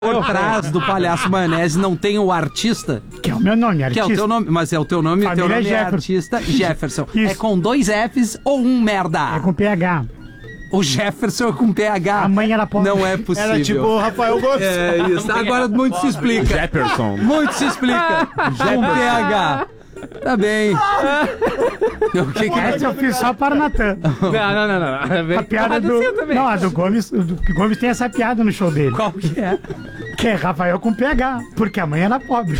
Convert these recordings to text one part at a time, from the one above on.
Por trás do Palhaço Maionese não tem o artista? Que é o meu nome, Que artista. é o teu nome, mas é o teu nome, Família teu nome é Jefferson. artista Jefferson. Isso. É com 2 Fs ou um merda? É com PH. O Jefferson é com PH. A mãe era pobre. Não é possível. Era tipo o Rafael Gomes. É isso. Agora muito se explica. Jefferson. Muito se explica. Com PH. Tá bem. O que é? Essa eu fiz só para o Natan. Não. A piada do... Não, a do Gomes. O Gomes tem essa piada no show dele. Qual que é? Que é Rafael com PH. Porque a mãe era pobre.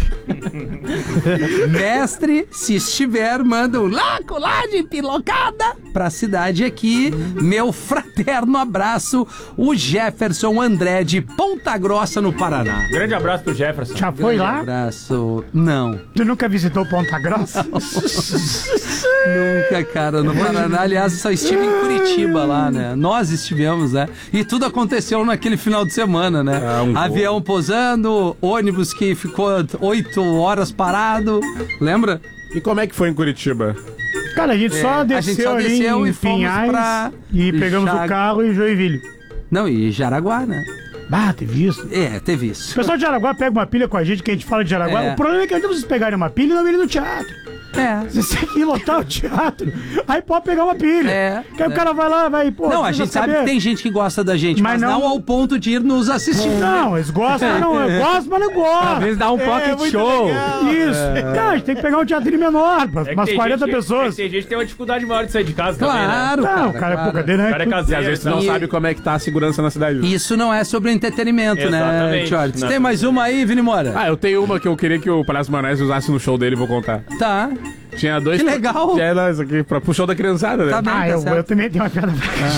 Mestre, se estiver, manda um colagem pilocada pra cidade aqui. Meu fraterno abraço, o Jefferson André de Ponta Grossa, no Paraná. Grande abraço pro Jefferson. Já foi lá? Abraço. Não. Tu nunca visitou Ponta Grossa? Nunca, cara, no Paraná. Aliás, só estive em Curitiba lá, né? Nós estivemos, né? E tudo aconteceu naquele final de semana, né? Avião pousando, ônibus que ficou 8 horas parado. Lembra? E como é que foi em Curitiba? Cara, a gente só a gente desceu só ali desceu em e fomos Pinhais pra e pegamos o carro em Joinville. Não, e Jaraguá, né? Ah, teve isso. É, teve O isso. pessoal de Jaraguá pega uma pilha com a gente, que a gente fala de Jaraguá. É. O problema é que vocês pegarem uma pilha e não virem no teatro. É. Vocês têm que ir lotar o teatro. Aí pode pegar uma pilha. É, Que aí o cara vai lá, vai, pô. Não, a precisa gente sabe saber. que tem gente que gosta da gente, mas Mas não não ao ponto de ir nos assistir. Não, eles gostam, mas não. Eu gosto, mas não gosto. Às vezes dá um pocket muito show. legal. Isso. Não, a gente tem que pegar um teatrinho menor, pra É que umas tem 40 gente- pessoas. Tem gente que tem uma dificuldade maior de sair de casa também, né? Claro, Não, o cara é claro. pouca dele, O né? cara é E caseiro. às vezes tu não sabe como é que tá a segurança na cidade. Isso não é sobre entretenimento, né, Exatamente. Tchortes? Não. Tem mais uma aí, Vini Moura? Ah, eu tenho uma que eu queria que o Palhaço Maionese usasse no show dele, vou contar. Tá. Tinha 2... Que legal. Tinha isso aqui, pro show da criançada, né? Tá bem, Ah, tá eu certo. também tenho uma piada.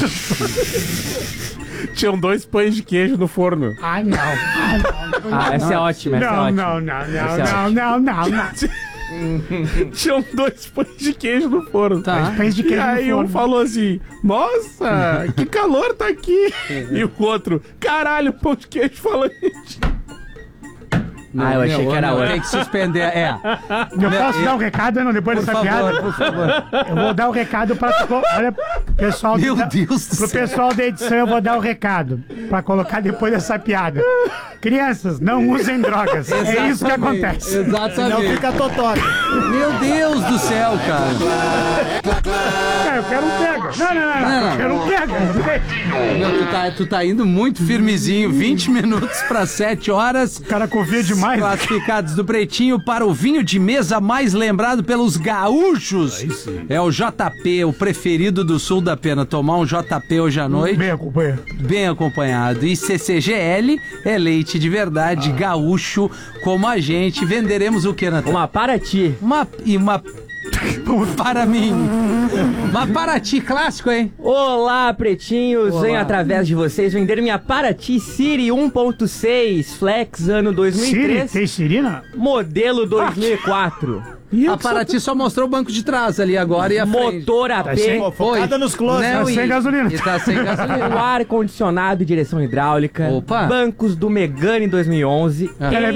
Tinham 2 pães de queijo no forno. Ai, não. Ai, não. Ah, essa é ótima, essa é Não, ótima. não, não, Essa é não, não, não, não. Tinham 2 pães de queijo no forno. Tá. Pães de E queijo no aí um forno. falou assim, nossa, que calor tá aqui. E o outro, caralho, pão de queijo falante. Ah, eu achei que era Não, outra. tem que suspender. É. Eu posso dar um recado, não, depois Por dessa favor, piada? por favor. Eu vou dar o recado pra... Olha, pessoal... Meu Deus do Pro céu. pessoal da edição eu vou dar o recado pra colocar depois dessa piada. Crianças, não usem drogas. É isso que Exatamente. acontece. Não Exatamente. fica totoca. Meu Deus do céu, cara. Cara, eu quero um pega. Não. Eu quero um pega. Meu, tu tá indo muito firmezinho. 20 minutos para 7 horas. O cara confia demais. Classificados do Pretinho para o vinho de mesa mais lembrado pelos gaúchos. É o JP, o preferido do sul da pena. Tomar um JP hoje à noite, Bem, companheiro. bem acompanhado. E CCGL é leite de verdade, gaúcho, como a gente. Venderemos o que, Natan? Uma Paraty. Uma para mim. Uma Paraty clássico, hein? Olá, pretinhos. Venho através de vocês vender minha Paraty Siri 1.6 Flex ano Siri? 2003, Tem Sirina? modelo 2004. A Paraty só mostrou o banco de trás ali agora e a frente. Motor AP, sem- Pô, focada nos close. Não, Tá sem e- gasolina. E tá sem com gasolina. ar-condicionado e direção hidráulica, Opa. bancos do Megane 2011. Peraí.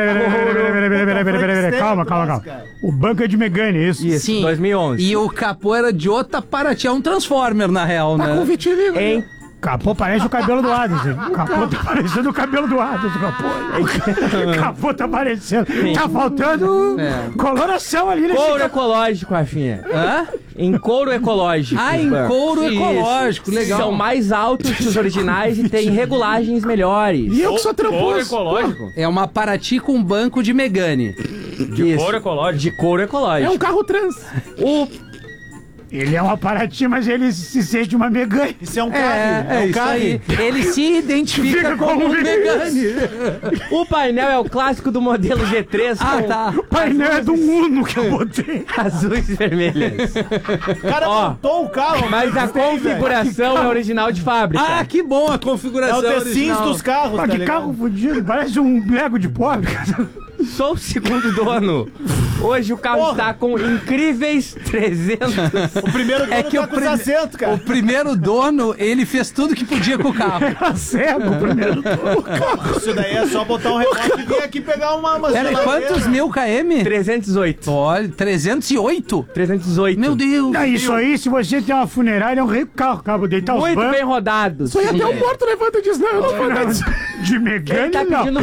Calma. O banco é de Megane, isso. Isso, Sim. 2011. E o capô era de outra Paraty. É um Transformer, na real, né? Em Capô parece o cabelo do Adams. Hein? Capô tá parecendo o cabelo do Adams. Capô tá parecendo. Tá faltando coloração ali nesse couro capô. ecológico, Rafinha. Hã? Em couro ecológico. Ah, em Bancos. couro Isso. ecológico, legal. São mais altos que os originais e têm regulagens melhores. E eu que sou Couro tramposo. ecológico? É uma Paraty com banco de Megane. Isso. Couro ecológico. De couro ecológico. É um carro trans. O Ele é uma Paraty, mas ele se sente uma Megane. Isso é um carro. É isso aí. Ele se identifica Fica como como um Megane. O painel é o clássico do modelo G3 Ah, com tá. O painel é do Uno que eu botei. azuis e vermelhas. O cara Ó, montou o carro. Mas a configuração é original de fábrica. Ah, que bom a É configuração o The Sims original. dos carros, Ah, tá que ligado? carro fudido, parece um Lego de pobre. Sou o segundo dono. Hoje o carro Porra. está com incríveis 300. O primeiro dono que tá o com os prime- assentos, cara. O primeiro dono, ele fez tudo que podia com o carro. Era cego primeiro. Isso daí é só botar um remoto e vir aqui pegar uma Pera aí, geladeira. quantos mil km? 308. Olha, 308? 308. Meu Deus. Não, isso aí, se você tem uma funerária, é um rico carro. Acaba de deitar os Muito bancos. bem rodados. Até o morto levanta e diz, não, eu não vou dar. De Megane, Ele tá não. pedindo